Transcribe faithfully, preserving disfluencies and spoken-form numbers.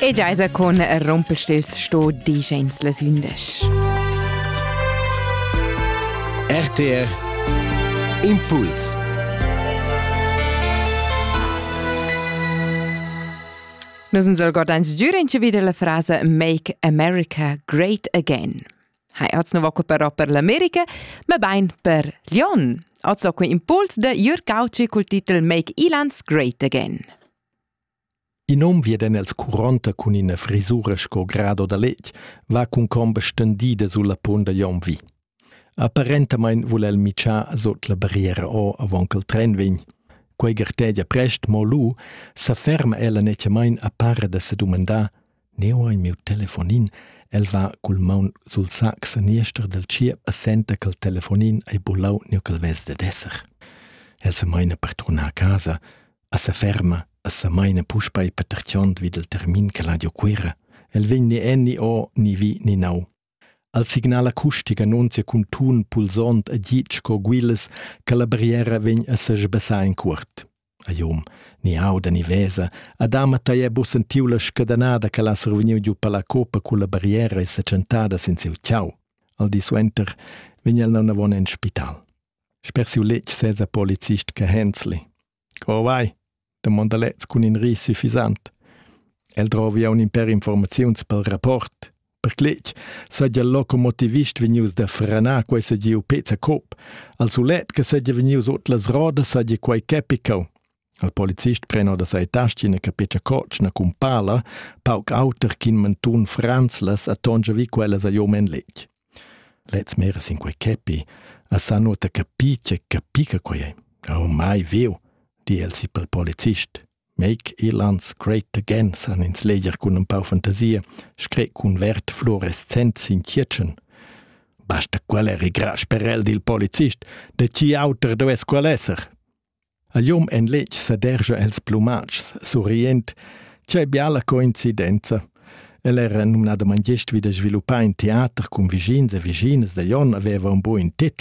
E già con Rumpelstils sto digens las undes. R T R Impuls. Noi sono guardando giurenci wieder la frase Make America Great Again. Hai oggi non voco però per l'America, ma ben per Lyon. Oggi ho qui Impuls de Jürg Gauci col titolo Make Ilanz Great Again. In nom vieden els quaranta con una frisura sco grado da leg, va con combe stendida sulla ponda Jonvi. Apparentemein vuol el micià sot la barriera o avon che il tren vegn. Quei gertegia prest mo lu, sa ferma ella netjamain a para da se domandà, neo ai meu telefonin, el va cul maun sul sac saniester del ciep a senta che il telefonin ai bullau neo che il ves de desser. El se maina per tornar a casa, a sa ferma, a sa maina puspa i paterciond vid il termin che la dioquera. El vegn ni enni o ni vi ni nau. Al signal acustic annunzia cun tun pulsont a gitsch co guilles che la barriera vegn a se sbessà in curt. A iom, ni auda ni vesa, a dama taie bo sentiu la scadanada che la surveniu giù per la copa cu la barriera e se centada sin siu ciao. Al di suenter vegn el non avon en spital. Sper siu lec sesa polizist che Hensli. Co vai? Demanda lez cun in ris suffisant. El drovia un imper informaziuns pel rapport. Per clec, segia il locomotivist venius da frenar quai segia u pezza cop. Al sulet che segia venius ot las rodas segia quai capicau. Al polizist preno da sei tascine che pecia cocna cum pala, pauc auter kin mentun franzlas a tongia vi quellas a jomen lec. Lez meras in quai capi, a sa nota capice capica quai. Oh, mai viu, di el si pel polizist. Make Irlands Great Again, san ins leger cun un pau fantasia, scre cun vert fluorescent sin chietschen. Basta quel eri gras per el dil polizist, de ci auter does quel esser. A iom en lec saderja els plumats, sorrient, c'è biala coincidenza. El era numnada mangest vida sviluppa in teater cun vigins e vigines de Jon aveva un buon tit